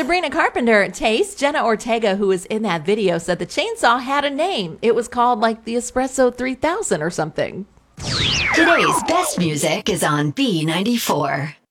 Sabrina Carpenter taste. Jenna Ortega, who was in that video, said the chainsaw had a name. It was called like the Espresso 3000 or something. Today's best music is on B94.